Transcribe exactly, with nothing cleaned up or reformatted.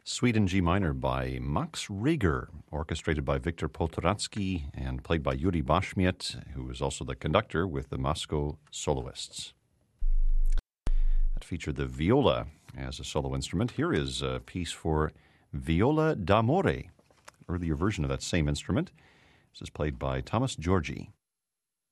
Suite in G minor by Max Reger, orchestrated by Viktor Potoratsky and played by Yuri Bashmiet, who was also the conductor with the Moscow Soloists. That featured the viola as a solo instrument. Here is a piece for Viola d'Amore, earlier version of that same instrument. This is played by Thomas Georgi.